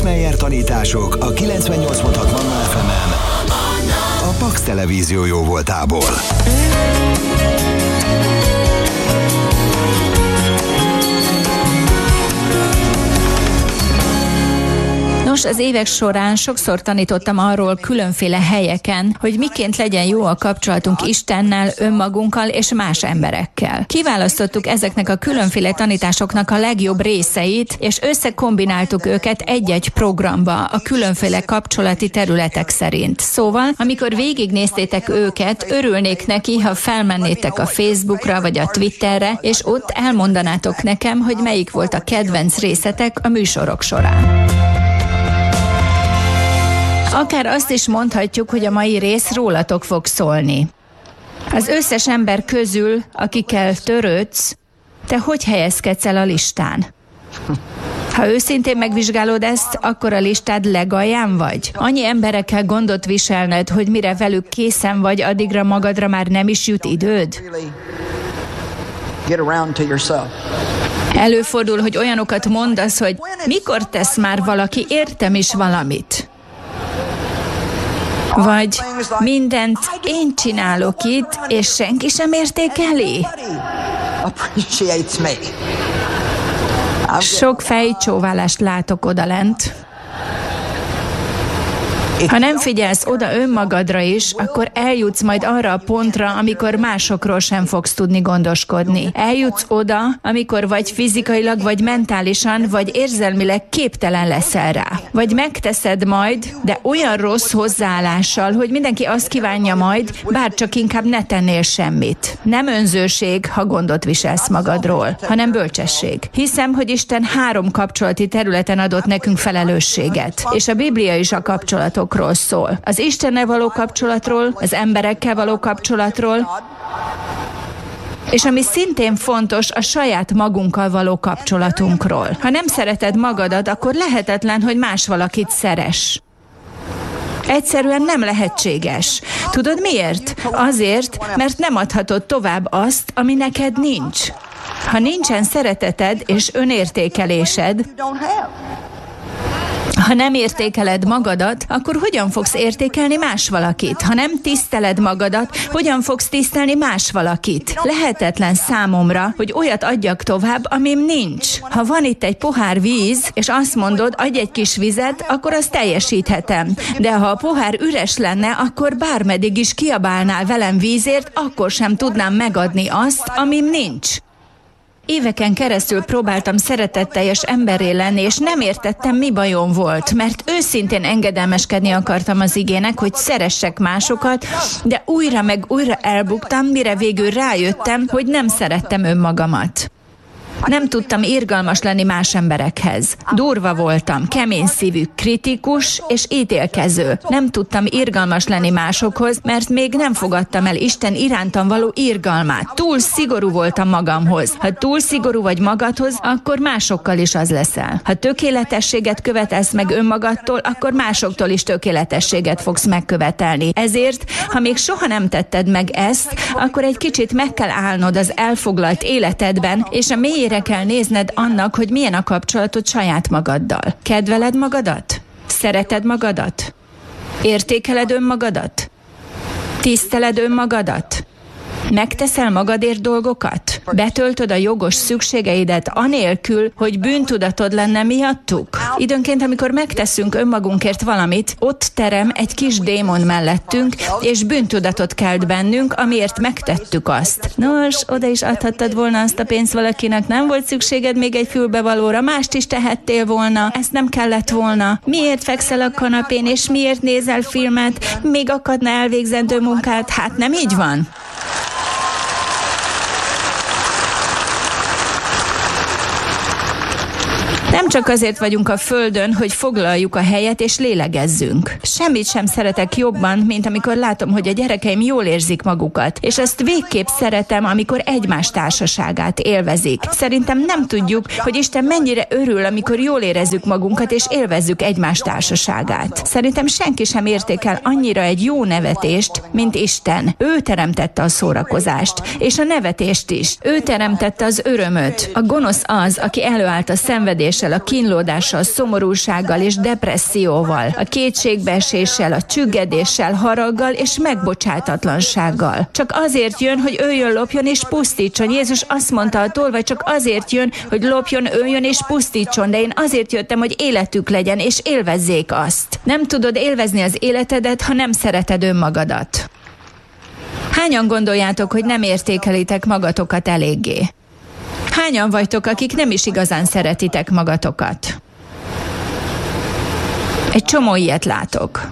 Chris Meyer tanítások a 98.6 Manna FM-en a Pax Televízió jó voltából. Nos, az évek során sokszor tanítottam arról különféle helyeken, hogy miként legyen jó a kapcsolatunk Istennel, önmagunkkal és más emberekkel. Kiválasztottuk ezeknek a különféle tanításoknak a legjobb részeit, és összekombináltuk őket egy-egy programba a különféle kapcsolati területek szerint. Szóval, amikor végignéztétek őket, örülnék neki, ha felmennétek a Facebookra vagy a Twitterre, és ott elmondanátok nekem, hogy melyik volt a kedvenc részetek a műsorok során. Akár azt is mondhatjuk, hogy a mai rész rólatok fog szólni. Az összes ember közül, akikkel törődsz, te hogy helyezkedsz el a listán? Ha őszintén megvizsgálod ezt, akkor a listád legalján vagy? Annyi emberekkel gondot viselned, hogy mire velük készen vagy, addigra magadra már nem is jut időd? Előfordul, hogy olyanokat mondasz, hogy mikor tesz már valaki értem is valamit? Vagy mindent én csinálok itt, és senki sem értékeli? Sok fejcsóválást látok odalent. Ha nem figyelsz oda önmagadra is, akkor eljutsz majd arra a pontra, amikor másokról sem fogsz tudni gondoskodni. Eljutsz oda, amikor vagy fizikailag, vagy mentálisan, vagy érzelmileg képtelen leszel rá. Vagy megteszed majd, de olyan rossz hozzáállással, hogy mindenki azt kívánja majd, bárcsak inkább ne tennél semmit. Nem önzőség, ha gondot viselsz magadról, hanem bölcsesség. Hiszem, hogy Isten 3 kapcsolati területen adott nekünk felelősséget, és a Biblia is a kapcsolatok szól. Az Istennel való kapcsolatról, az emberekkel való kapcsolatról, és ami szintén fontos, a saját magunkkal való kapcsolatunkról. Ha nem szereted magadat, akkor lehetetlen, hogy más valakit szeress. Egyszerűen nem lehetséges. Tudod miért? Azért, mert nem adhatod tovább azt, ami neked nincs. Ha nincsen szereteted és önértékelésed, ha nem értékeled magadat, akkor hogyan fogsz értékelni más valakit? Ha nem tiszteled magadat, hogyan fogsz tisztelni más valakit? Lehetetlen számomra, hogy olyat adjak tovább, amim nincs. Ha van itt egy pohár víz, és azt mondod, adj egy kis vizet, akkor azt teljesíthetem. De ha a pohár üres lenne, akkor bármeddig is kiabálnál velem vízért, akkor sem tudnám megadni azt, amim nincs. Éveken keresztül próbáltam szeretetteljes emberré lenni, és nem értettem, mi bajom volt, mert őszintén engedelmeskedni akartam az igének, hogy szeressek másokat, de újra meg újra elbuktam, mire végül rájöttem, hogy nem szerettem önmagamat. Nem tudtam irgalmas lenni más emberekhez. Durva voltam, kemény szívű, kritikus és ítélkező. Nem tudtam irgalmas lenni másokhoz, mert még nem fogadtam el Isten irántam való irgalmát. Túl szigorú voltam magamhoz. Ha túl szigorú vagy magadhoz, akkor másokkal is az leszel. Ha tökéletességet követelsz meg önmagadtól, akkor másoktól is tökéletességet fogsz megkövetelni. Ezért, ha még soha nem tetted meg ezt, akkor egy kicsit meg kell állnod az elfoglalt életedben, és a mélyére kell nézned annak, hogy milyen a kapcsolatod saját magaddal. Kedveled magadat? Szereted magadat? Értékeled önmagadat? Tiszteled önmagadat? Megteszel magadért dolgokat? Betöltöd a jogos szükségeidet anélkül, hogy bűntudatod lenne miattuk? Időnként, amikor megteszünk önmagunkért valamit, ott terem egy kis démon mellettünk, és bűntudatot kelt bennünk, amiért megtettük azt. Nos, oda is adhattad volna azt a pénzt valakinek, nem volt szükséged még egy fülbevalóra, mást is tehettél volna, ezt nem kellett volna. Miért fekszel a kanapén, és miért nézel filmet, még akadna elvégzendő munkát? Hát nem így van? Nem csak azért vagyunk a Földön, hogy foglaljuk a helyet és lélegezzünk. Semmit sem szeretek jobban, mint amikor látom, hogy a gyerekeim jól érzik magukat, és ezt végképp szeretem, amikor egymás társaságát élvezik. Szerintem nem tudjuk, hogy Isten mennyire örül, amikor jól érezzük magunkat és élvezzük egymás társaságát. Szerintem senki sem értékel annyira egy jó nevetést, mint Isten. Ő teremtette a szórakozást, és a nevetést is. Ő teremtette az örömöt. A gonosz az, aki előállt a szenvedéssel a kínlódással, szomorúsággal és depresszióval, a kétségbeeséssel, a csüggedéssel, haraggal és megbocsátatlansággal. Csak azért jön, hogy öljön, lopjon és pusztítson. Jézus azt mondta a tolvaj, csak azért jön, hogy lopjon, öljön és pusztítson, de én azért jöttem, hogy életük legyen, és élvezzék azt. Nem tudod élvezni az életedet, ha nem szereted önmagadat. Hányan gondoljátok, hogy nem értékelitek magatokat eléggé? Hányan vagytok, akik nem is igazán szeretitek magatokat? Egy csomó ilyet látok.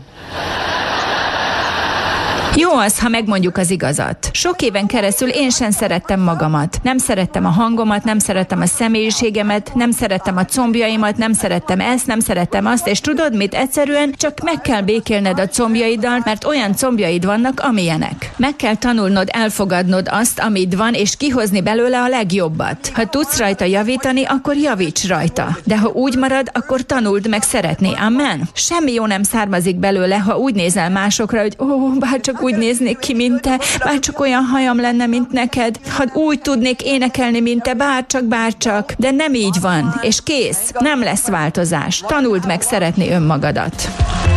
Jó az, ha megmondjuk az igazat. Sok éven keresztül én sem szerettem magamat. Nem szerettem a hangomat, nem szerettem a személyiségemet, nem szerettem a combjaimat, nem szerettem ezt, nem szerettem azt, és tudod mit? Egyszerűen csak meg kell békélned a combjaiddal, mert olyan combjaid vannak, amilyenek. Meg kell tanulnod, elfogadnod azt, amit van, és kihozni belőle a legjobbat. Ha tudsz rajta javítani, akkor javíts rajta. De ha úgy marad, akkor tanuld meg szeretni. Amen? Semmi jó nem származik belőle, ha úgy nézel másokra, hogy bárcsak úgy néznék ki, mint te, bárcsak olyan hajam lenne, mint neked, ha úgy tudnék énekelni, mint te, bárcsak, de nem így van, és kész, nem lesz változás. Tanuld meg szeretni önmagadat.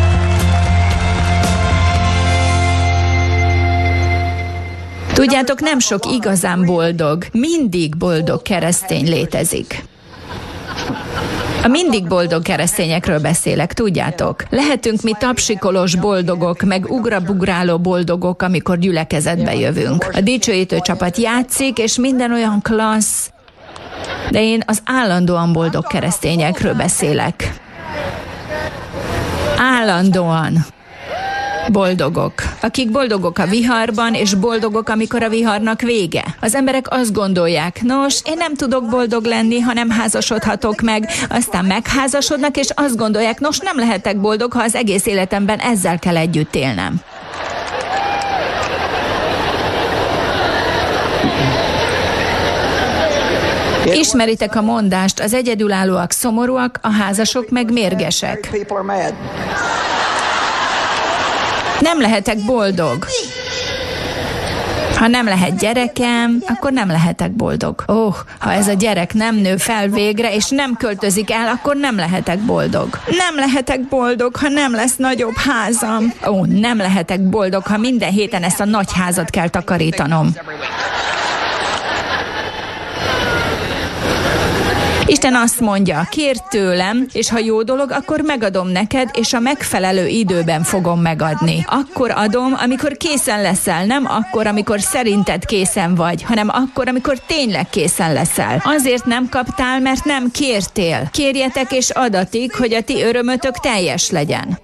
Tudjátok, nem sok igazán boldog, mindig boldog keresztény létezik. A mindig boldog keresztényekről beszélek, tudjátok? Lehetünk mi tapsikolós boldogok, meg ugrabugráló boldogok, amikor gyülekezetbe jövünk. A dicsőítő csapat játszik, és minden olyan klassz. De én az állandóan boldog keresztényekről beszélek. Állandóan boldogok. Akik boldogok a viharban, és boldogok, amikor a viharnak vége. Az emberek azt gondolják, nos, én nem tudok boldog lenni, ha nem házasodhatok meg, aztán megházasodnak, és azt gondolják, nos, nem lehetek boldog, ha az egész életemben ezzel kell együtt élnem. Ismeritek a mondást, az egyedülállóak szomorúak, a házasok meg mérgesek. Nem lehetek boldog. Ha nem lehet gyerekem, akkor nem lehetek boldog. Ha ez a gyerek nem nő fel végre, és nem költözik el, akkor nem lehetek boldog. Nem lehetek boldog, ha nem lesz nagyobb házam. Nem lehetek boldog, ha minden héten ezt a nagy házat kell takarítanom. Isten azt mondja, kérd tőlem, és ha jó dolog, akkor megadom neked, és a megfelelő időben fogom megadni. Akkor adom, amikor készen leszel, nem akkor, amikor szerinted készen vagy, hanem akkor, amikor tényleg készen leszel. Azért nem kaptál, mert nem kértél. Kérjetek és adatik, hogy a ti örömötök teljes legyen.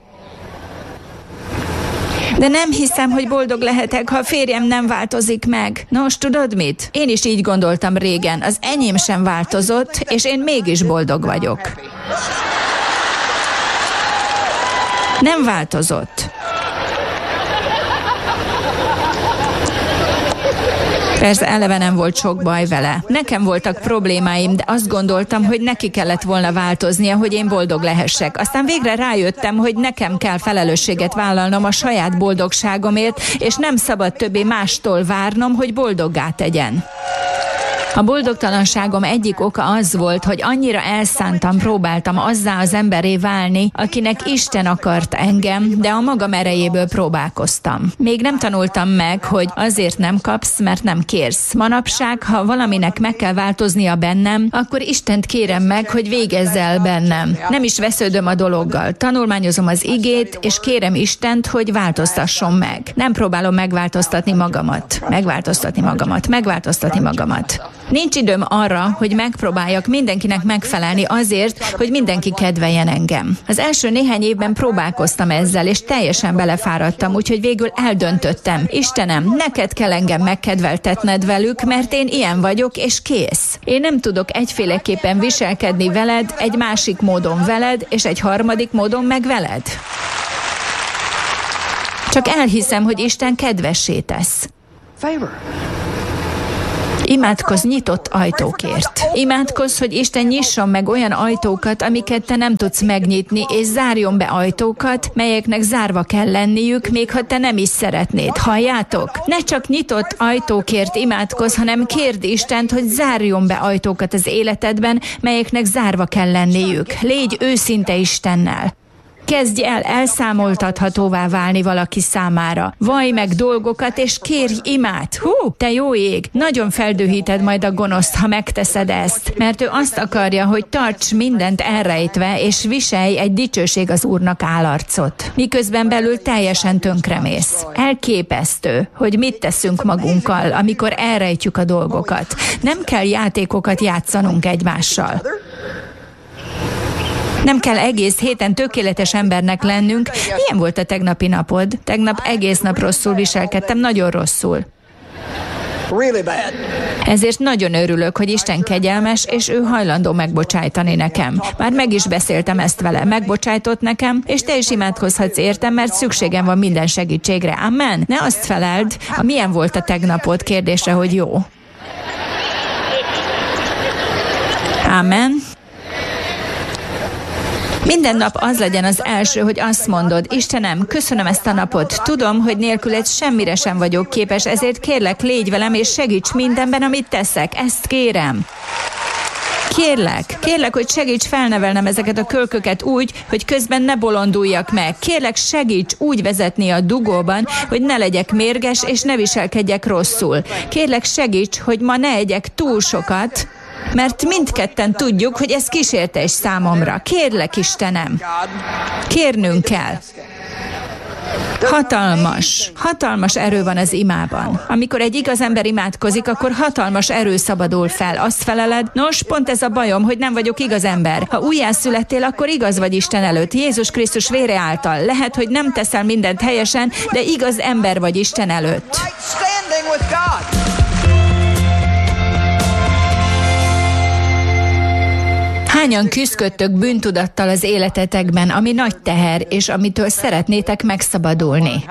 De nem hiszem, hogy boldog lehetek, ha a férjem nem változik meg. Nos, tudod mit? Én is így gondoltam régen. Az enyém sem változott, és én mégis boldog vagyok. Nem változott. Persze eleve nem volt sok baj vele. Nekem voltak problémáim, de azt gondoltam, hogy neki kellett volna változnia, hogy én boldog lehessek. Aztán végre rájöttem, hogy nekem kell felelősséget vállalnom a saját boldogságomért, és nem szabad többé mástól várnom, hogy boldoggá tegyen. A boldogtalanságom egyik oka az volt, hogy annyira elszántan próbáltam azzá az emberré válni, akinek Isten akart engem, de a magam erejéből próbálkoztam. Még nem tanultam meg, hogy azért nem kapsz, mert nem kérsz. Manapság, ha valaminek meg kell változnia bennem, akkor Istent kérem meg, hogy végezz el bennem. Nem is vesződöm a dologgal. Tanulmányozom az igét, és kérem Istent, hogy változtasson meg. Nem próbálom megváltoztatni magamat. Nincs időm arra, hogy megpróbáljak mindenkinek megfelelni azért, hogy mindenki kedveljen engem. Az első néhány évben próbálkoztam ezzel, és teljesen belefáradtam, úgyhogy végül eldöntöttem. Istenem, neked kell engem megkedveltetned velük, mert én ilyen vagyok, és kész. Én nem tudok egyféleképpen viselkedni veled, egy másik módon veled, és egy harmadik módon meg veled. Csak elhiszem, hogy Isten kedvessé tesz. Imádkozz nyitott ajtókért. Imádkozz, hogy Isten nyisson meg olyan ajtókat, amiket te nem tudsz megnyitni, és zárjon be ajtókat, melyeknek zárva kell lenniük, még ha te nem is szeretnéd. Halljátok? Ne csak nyitott ajtókért imádkozz, hanem kérd Istent, hogy zárjon be ajtókat az életedben, melyeknek zárva kell lenniük. Légy őszinte Istennel. Kezdj el elszámoltathatóvá válni valaki számára. Vallj meg dolgokat, és kérj imát. Hú, te jó ég! Nagyon feldühíted majd a gonoszt, ha megteszed ezt, mert ő azt akarja, hogy tarts mindent elrejtve, és viselj egy dicsőség az Úrnak állarcot. Miközben belül teljesen tönkremész. Elképesztő, hogy mit teszünk magunkkal, amikor elrejtjük a dolgokat. Nem kell játékokat játszanunk egymással. Nem kell egész héten tökéletes embernek lennünk. Milyen volt a tegnapi napod? Tegnap egész nap rosszul viselkedtem, nagyon rosszul. Ezért nagyon örülök, hogy Isten kegyelmes, és ő hajlandó megbocsájtani nekem. Már meg is beszéltem ezt vele, megbocsájtott nekem, és te is imádkozhatsz értem, mert szükségem van minden segítségre. Amen. Ne azt feleld, milyen volt a tegnapod kérdésre, hogy jó. Amen. Minden nap az legyen az első, hogy azt mondod, Istenem, köszönöm ezt a napot. Tudom, hogy nélküled semmire sem vagyok képes, ezért kérlek, légy velem, és segíts mindenben, amit teszek. Ezt kérem. Kérlek, hogy segíts felnevelnem ezeket a kölköket úgy, hogy közben ne bolonduljak meg. Kérlek, segíts úgy vezetni a dugóban, hogy ne legyek mérges, és ne viselkedjek rosszul. Kérlek, segíts, hogy ma ne egyek túl sokat, mert mindketten tudjuk, hogy ez kísértés számomra. Kérlek, Istenem, kérnünk kell. Hatalmas erő van az imában. Amikor egy igaz ember imádkozik, akkor hatalmas erő szabadul fel. Azt feleled, nos, pont ez a bajom, hogy nem vagyok igaz ember. Ha újjászülettél, akkor igaz vagy Isten előtt, Jézus Krisztus vére által. Lehet, hogy nem teszel mindent helyesen, de igaz ember vagy Isten előtt. Hányan küzdködtök bűntudattal az életetekben, ami nagy teher, és amitől szeretnétek megszabadulni?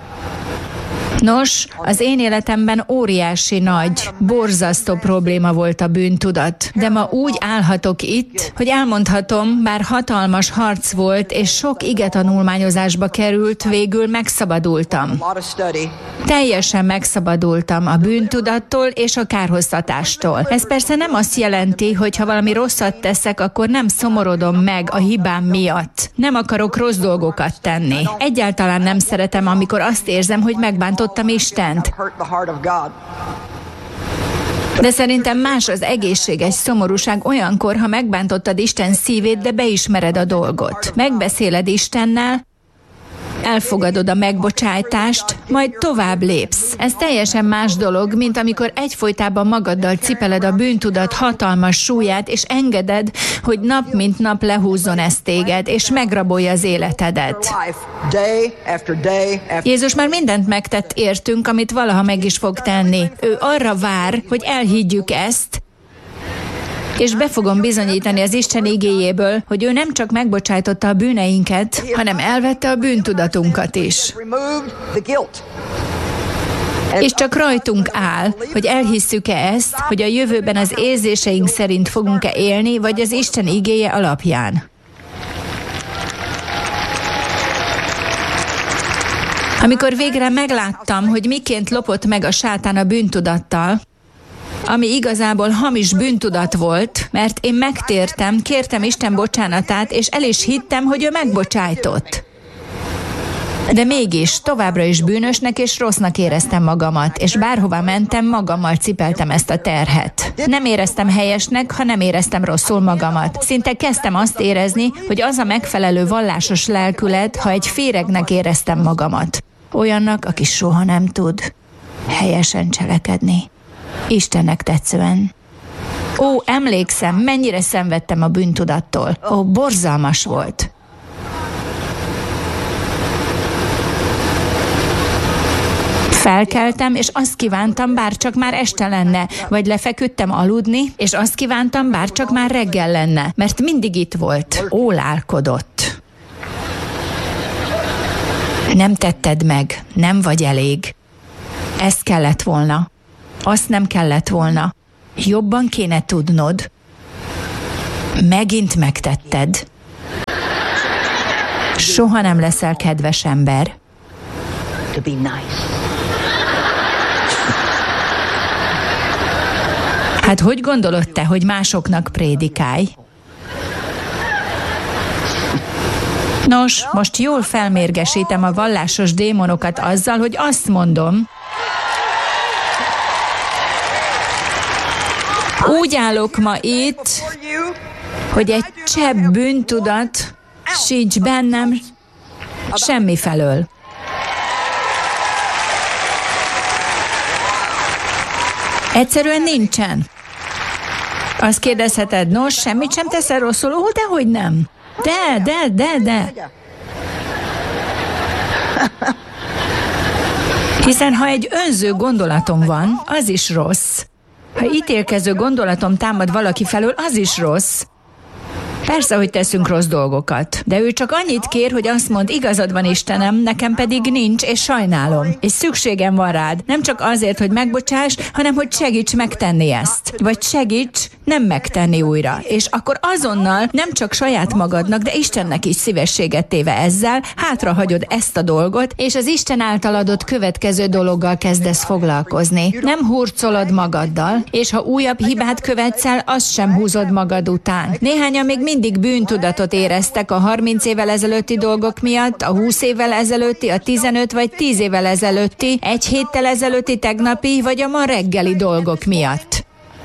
Nos, az én életemben óriási nagy, borzasztó probléma volt a bűntudat. De ma úgy állhatok itt, hogy elmondhatom, bár hatalmas harc volt, és sok igetanulmányozásba került, végül megszabadultam. Teljesen megszabadultam a bűntudattól és a kárhoztatástól. Ez persze nem azt jelenti, hogy ha valami rosszat teszek, akkor nem szomorodom meg a hibám miatt. Nem akarok rossz dolgokat tenni. Egyáltalán nem szeretem, amikor azt érzem, hogy megbántottam Istent. De szerintem más az egészséges szomorúság olyankor, ha megbántottad Isten szívét, de beismered a dolgot. Megbeszéled Istennel, elfogadod a megbocsájtást, majd tovább lépsz. Ez teljesen más dolog, mint amikor egyfolytában magaddal cipeled a bűntudat hatalmas súlyát, és engeded, hogy nap mint nap lehúzzon ezt téged, és megrabolja az életedet. Jézus már mindent megtett értünk, amit valaha meg is fog tenni. Ő arra vár, hogy elhiggyük ezt, és be fogom bizonyítani az Isten igéjéből, hogy ő nem csak megbocsájtotta a bűneinket, hanem elvette a bűntudatunkat is. És csak rajtunk áll, hogy elhisszük-e ezt, hogy a jövőben az érzéseink szerint fogunk-e élni, vagy az Isten igéje alapján. Amikor végre megláttam, hogy miként lopott meg a sátán a bűntudattal, ami igazából hamis bűntudat volt, mert én megtértem, kértem Isten bocsánatát, és el is hittem, hogy ő megbocsájtott. De mégis továbbra is bűnösnek és rossznak éreztem magamat, és bárhova mentem, magammal cipeltem ezt a terhet. Nem éreztem helyesnek, ha nem éreztem rosszul magamat. Szinte kezdtem azt érezni, hogy az a megfelelő vallásos lelkület, ha egy féregnek éreztem magamat. Olyannak, aki soha nem tud helyesen cselekedni. Istennek tetszően. Ó, emlékszem, mennyire szenvedtem a bűntudattól. Ó, borzalmas volt. Felkeltem, és azt kívántam, bár csak már este lenne, vagy lefeküdtem aludni, és azt kívántam, bár csak már reggel lenne, mert mindig itt volt, ólálkodott. Nem tetted meg, nem vagy elég. Ez kellett volna. Azt nem kellett volna. Jobban kéne tudnod. Megint megtetted. Soha nem leszel kedves ember. Hát hogy gondolod te, hogy másoknak prédikálj? Nos, most jól felmérgesítem a vallásos démonokat azzal, hogy azt mondom, úgy állok ma itt, hogy egy csepp bűntudat sincs bennem semmifelől. Egyszerűen nincsen. Azt kérdezheted, nos, semmit sem teszel rosszul? Ó, dehogy nem. De. Hiszen ha egy önző gondolatom van, az is rossz. Ha ítélkező gondolatom támad valaki felől, az is rossz. Persze, hogy teszünk rossz dolgokat, de ő csak annyit kér, hogy azt mond, igazad van Istenem, nekem pedig nincs, és sajnálom. És szükségem van rád, nem csak azért, hogy megbocsáss, hanem hogy segíts megtenni ezt. Vagy segíts nem megtenni újra. És akkor azonnal nem csak saját magadnak, de Istennek is szívességet téve ezzel, hátrahagyod ezt a dolgot, és az Isten által adott következő dologgal kezdesz foglalkozni. Nem hurcolod magaddal, és ha újabb hibát követsz el, azt sem húzod magad után. Néhányan még mindig bűntudatot éreztek a 30 évvel ezelőtti dolgok miatt, a 20 évvel ezelőtti, a 15 vagy 10 évvel ezelőtti, egy héttel ezelőtti, tegnapi vagy a ma reggeli dolgok miatt.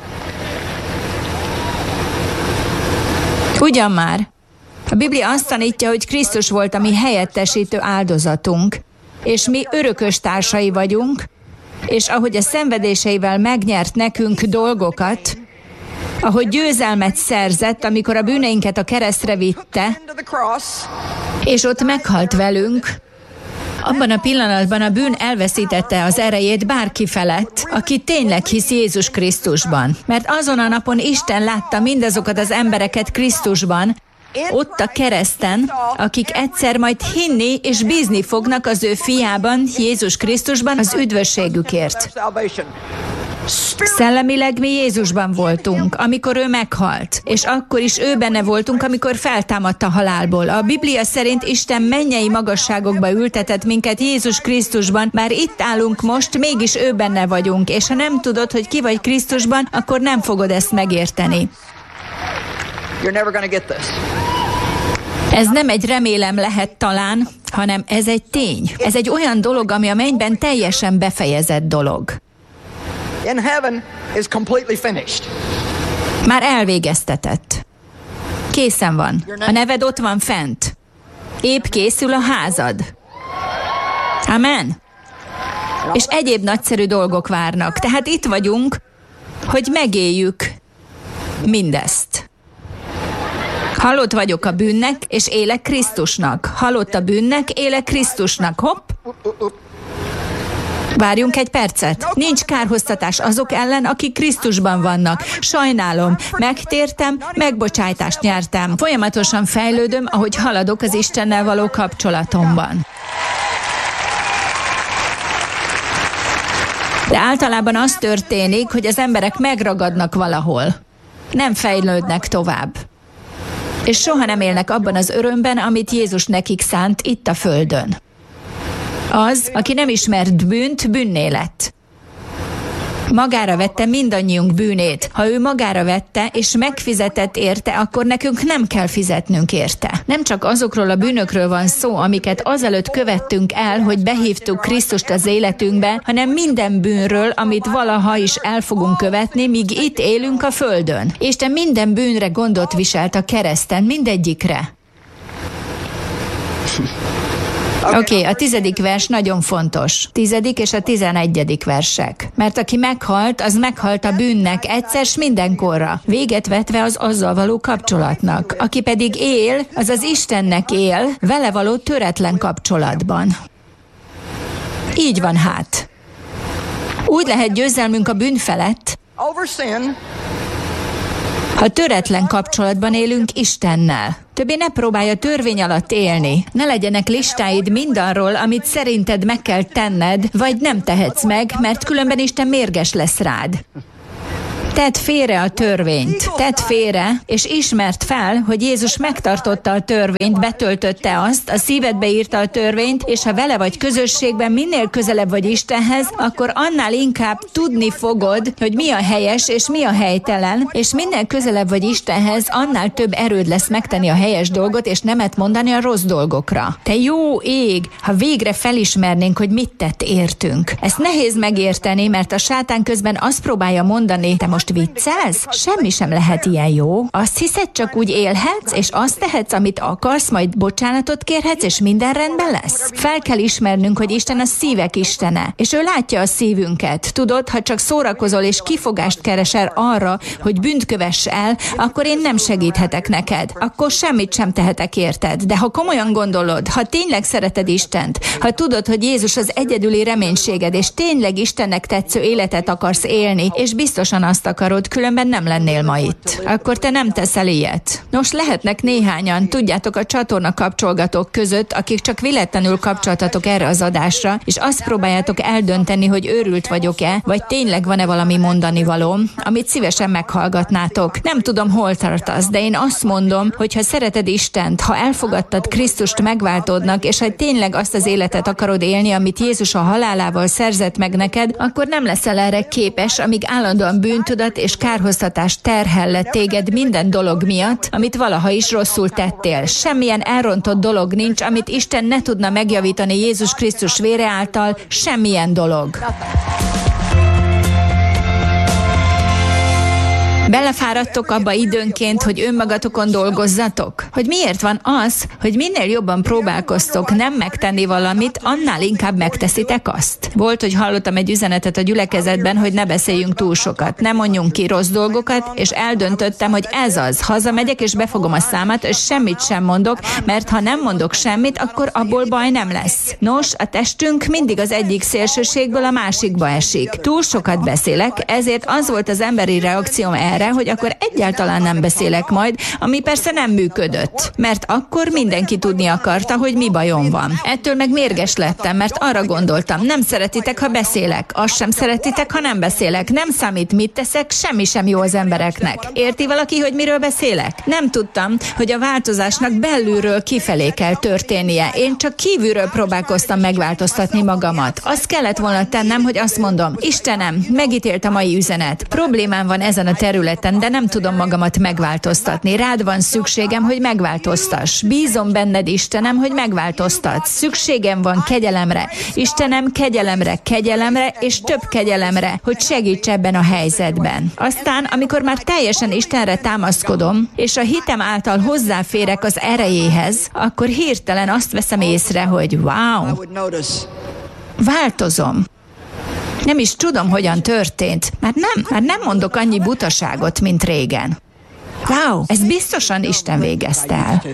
Ugyan már, a Biblia azt tanítja, hogy Krisztus volt a mi helyettesítő áldozatunk, és mi örökös társai vagyunk, és ahogy a szenvedéseivel megnyert nekünk dolgokat, ahogy győzelmet szerzett, amikor a bűneinket a keresztre vitte, és ott meghalt velünk, abban a pillanatban a bűn elveszítette az erejét bárki felett, aki tényleg hisz Jézus Krisztusban. Mert azon a napon Isten látta mindazokat az embereket Krisztusban, ott a kereszten, akik egyszer majd hinni és bízni fognak az ő fiában, Jézus Krisztusban az üdvösségükért. Szellemileg mi Jézusban voltunk, amikor ő meghalt, és akkor is ő benne voltunk, amikor feltámadt a halálból. A Biblia szerint Isten mennyei magasságokba ültetett minket Jézus Krisztusban, bár itt állunk most, mégis ő benne vagyunk, és ha nem tudod, hogy ki vagy Krisztusban, akkor nem fogod ezt megérteni. Ez nem egy remélem lehet talán, hanem ez egy tény. Ez egy olyan dolog, ami a mennyben teljesen befejezett dolog. In heaven is completely finished. Már elvégeztetett. Készen van. A neved ott van fent. Épp készül a házad. Amen. És egyéb nagyszerű dolgok várnak. Tehát itt vagyunk, hogy megéljük mindezt. Halott vagyok a bűnnek, és élek Krisztusnak. Halott a bűnnek, élek Krisztusnak. Hopp! Várjunk egy percet. Nincs kárhoztatás azok ellen, akik Krisztusban vannak. Sajnálom, megtértem, megbocsájtást nyertem. Folyamatosan fejlődöm, ahogy haladok az Istennel való kapcsolatomban. De általában az történik, hogy az emberek megragadnak valahol. Nem fejlődnek tovább. És soha nem élnek abban az örömben, amit Jézus nekik szánt itt a földön. Az, aki nem ismert bűnt, bűnné lett. Magára vette mindannyiunk bűnét. Ha ő magára vette, és megfizetett érte, akkor nekünk nem kell fizetnünk érte. Nem csak azokról a bűnökről van szó, amiket azelőtt követtünk el, hogy behívtuk Krisztust az életünkbe, hanem minden bűnről, amit valaha is el fogunk követni, míg itt élünk a földön. Isten minden bűnre gondot viselt a kereszten, mindegyikre. Oké, a 10. vers nagyon fontos. 10. és a 11. versek. Mert aki meghalt, az meghalt a bűnnek egyszer s mindenkorra, véget vetve az azzal való kapcsolatnak. Aki pedig él, az az Istennek él, vele való töretlen kapcsolatban. Így van hát. Úgy lehet győzelmünk a bűn felett, Ha töretlen kapcsolatban élünk Istennel, többé ne próbálj a törvény alatt élni. Ne legyenek listáid mindarról, amit szerinted meg kell tenned, vagy nem tehetsz meg, mert különben Isten mérges lesz rád. Tedd félre a törvényt, tedd félre, és ismerd fel, hogy Jézus megtartotta a törvényt, betöltötte azt, a szívedbe írta a törvényt, és ha vele vagy közösségben minél közelebb vagy Istenhez, akkor annál inkább tudni fogod, hogy mi a helyes és mi a helytelen, és minél közelebb vagy Istenhez, annál több erőd lesz megtenni a helyes dolgot, és nemet mondani a rossz dolgokra. Te jó ég, ha végre felismernénk, hogy mit tett értünk. Ezt nehéz megérteni, mert a sátán közben azt próbálja mondani, te most viccelsz? Semmi sem lehet ilyen jó. Azt hiszed, csak úgy élhetsz, és azt tehetsz, amit akarsz, majd bocsánatot kérhetsz, és minden rendben lesz? Fel kell ismernünk, hogy Isten a szívek istene, és ő látja a szívünket. Tudod, ha csak szórakozol és kifogást keresel arra, hogy bűnt kövess el, akkor én nem segíthetek neked. Akkor semmit sem tehetek érted. De ha komolyan gondolod, ha tényleg szereted Istent, ha tudod, hogy Jézus az egyedüli reménységed, és tényleg Istennek tetsző életet akarsz élni, és biztosan azt akarod, különben nem lennél ma itt. Akkor te nem teszel ilyet. Nos, lehetnek néhányan, tudjátok, a csatorna kapcsolgatók között, akik csak véletlenül kapcsoltatok erre az adásra, és azt próbáljátok eldönteni, hogy őrült vagyok-e, vagy tényleg van-e valami mondani valóm, amit szívesen meghallgatnátok. Nem tudom, hol tartasz, de én azt mondom, hogy ha szereted Istent, ha elfogadtad Krisztust, megváltódnak, és ha tényleg azt az életet akarod élni, amit Jézus a halálával szerzett meg neked, akkor nem leszel erre képes, amíg állandóan bűntudat és kárhoztatás terhel téged minden dolog miatt, amit valaha is rosszul tettél. Semmilyen elrontott dolog nincs, amit Isten ne tudna megjavítani Jézus Krisztus vére által, semmilyen dolog. Belefáradtok abba időnként, hogy önmagatokon dolgozzatok? Hogy miért van az, hogy minél jobban próbálkoztok nem megtenni valamit, annál inkább megteszitek azt? Volt, hogy hallottam egy üzenetet a gyülekezetben, hogy ne beszéljünk túl sokat, ne mondjunk ki rossz dolgokat, és eldöntöttem, hogy ez az. Hazamegyek, és befogom a számat, és semmit sem mondok, mert ha nem mondok semmit, akkor abból baj nem lesz. Nos, a testünk mindig az egyik szélsőségből a másikba esik. Túl sokat beszélek, ezért az volt az emberi reakcióm erre, hogy akkor egyáltalán nem beszélek majd, ami persze nem működött. Mert akkor mindenki tudni akarta, hogy mi bajom van. Ettől meg mérges lettem, mert arra gondoltam, nem szeretitek, ha beszélek. Azt sem szeretitek, ha nem beszélek. Nem számít, mit teszek, semmi sem jó az embereknek. Érti valaki, hogy miről beszélek? Nem tudtam, hogy a változásnak belülről kifelé kell történnie. Én csak kívülről próbálkoztam megváltoztatni magamat. Azt kellett volna tennem, hogy azt mondom, Istenem, megítélt a mai üzenet. Problémám van ezen a területen, de nem tudom magamat megváltoztatni. Rád van szükségem, hogy megváltoztass. Bízom benned, Istenem, hogy megváltoztatsz. Szükségem van kegyelemre. Istenem, kegyelemre és több kegyelemre, hogy segíts ebben a helyzetben. Aztán, amikor már teljesen Istenre támaszkodom, és a hitem által hozzáférek az erejéhez, akkor hirtelen azt veszem észre, hogy wow, változom. Nem is tudom, hogyan történt. Már nem mondok annyi butaságot, mint régen. Wow, ez biztosan Isten végezte el.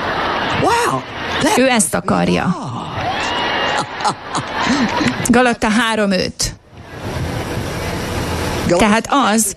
Ő ezt akarja. Galatta 3:5. Tehát az,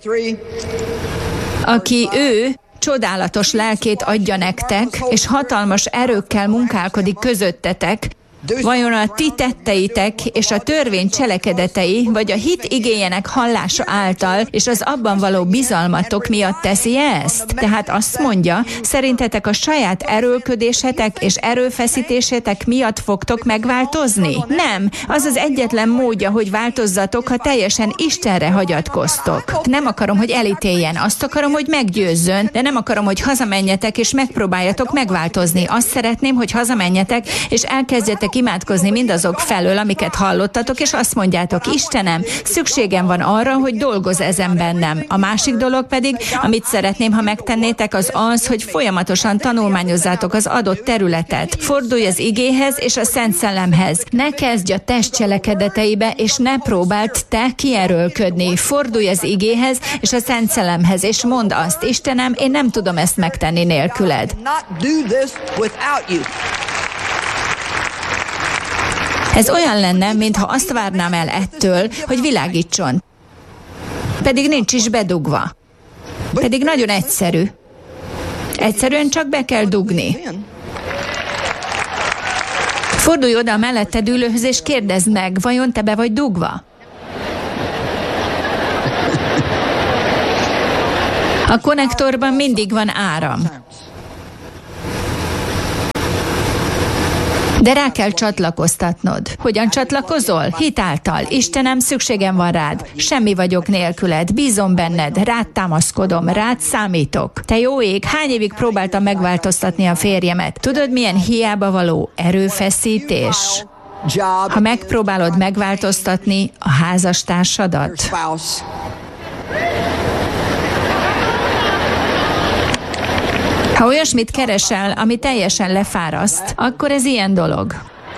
aki ő csodálatos lelkét adja nektek, és hatalmas erőkkel munkálkodik közöttetek, vajon a ti tetteitek és a törvény cselekedetei, vagy a hit igéjének hallása által, és az abban való bizalmatok miatt teszi ezt? Tehát azt mondja, szerintetek a saját erőlködésetek és erőfeszítésetek miatt fogtok megváltozni? Nem, az az egyetlen módja, hogy változzatok, ha teljesen Istenre hagyatkoztok. Nem akarom, hogy elítéljen, azt akarom, hogy meggyőzzön, de nem akarom, hogy hazamenjetek és megpróbáljatok megváltozni. Azt szeretném, hogy hazamenjetek és elkezdjetek imádkozni mindazok felől, amiket hallottatok, és azt mondjátok, Istenem, szükségem van arra, hogy dolgozz ezen bennem. A másik dolog pedig, amit szeretném, ha megtennétek, az az, hogy folyamatosan tanulmányozzátok az adott területet. Fordulj az igéhez és a Szent Szellemhez. Ne kezdj a test cselekedeteibe, és ne próbáld te kierőlködni. Fordulj az igéhez és a Szent Szellemhez, és mondd azt, Istenem, én nem tudom ezt megtenni nélküled. Ez olyan lenne, mintha azt várnám el ettől, hogy világítson. Pedig nincs is bedugva. Pedig nagyon egyszerű. Egyszerűen csak be kell dugni. Fordulj oda a melletted ülőhöz, és kérdezd meg, vajon te be vagy dugva? A konnektorban mindig van áram. De rá kell csatlakoztatnod. Hogyan csatlakozol? Hitáltal. Istenem, szükségem van rád. Semmi vagyok nélküled. Bízom benned. Rád támaszkodom. Rád számítok. Te jó ég, hány évig próbáltam megváltoztatni a férjemet? Tudod, milyen hiába való erőfeszítés? Ha megpróbálod megváltoztatni a házastársadat. Ha olyasmit keresel, ami teljesen lefáraszt, akkor ez ilyen dolog.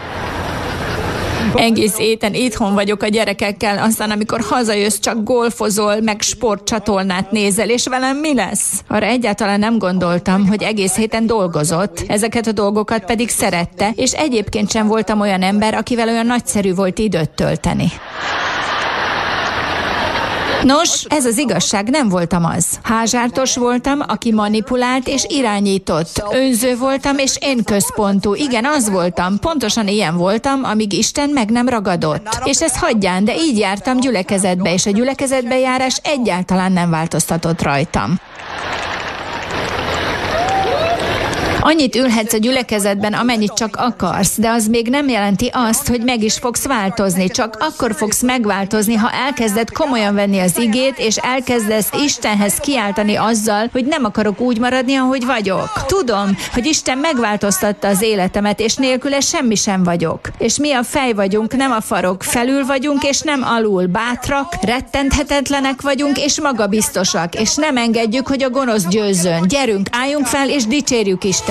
Egész héten itthon vagyok a gyerekekkel, aztán amikor hazajössz, csak golfozol, meg sportcsatornát nézel, és velem mi lesz? Arra egyáltalán nem gondoltam, hogy egész héten dolgozott, ezeket a dolgokat pedig szerette, és egyébként sem voltam olyan ember, akivel olyan nagyszerű volt időt tölteni. Nos, ez az igazság, nem voltam az. Házsártos voltam, aki manipulált és irányított. Önző voltam és én központú. Igen, az voltam. Pontosan ilyen voltam, amíg Isten meg nem ragadott. És ezt hagyján, de így jártam gyülekezetbe, és a gyülekezetbe járás egyáltalán nem változtatott rajtam. Annyit ülhetsz a gyülekezetben, amennyit csak akarsz, de az még nem jelenti azt, hogy meg is fogsz változni. Csak akkor fogsz megváltozni, ha elkezded komolyan venni az igét, és elkezdesz Istenhez kiáltani azzal, hogy nem akarok úgy maradni, ahogy vagyok. Tudom, hogy Isten megváltoztatta az életemet, és nélküle semmi sem vagyok. És mi a fej vagyunk, nem a farok. Felül vagyunk, és nem alul. Bátrak, rettenthetetlenek vagyunk, és magabiztosak, és nem engedjük, hogy a gonosz győzzön. Gyerünk, álljunk fel, és dicsérjük Isten.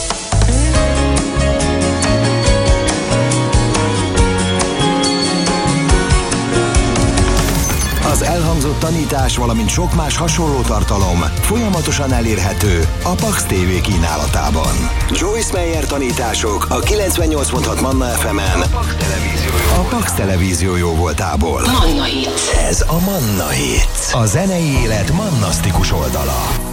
Az elhangzott tanítás, valamint sok más hasonló tartalom folyamatosan elérhető a Pax TV kínálatában. Joyce Meyer tanítások a 98.6 Manna FM-en, a Pax Televízió jó voltából. Manna Hits. Ez a Manna Hits, a zenei élet mannasztikus oldala.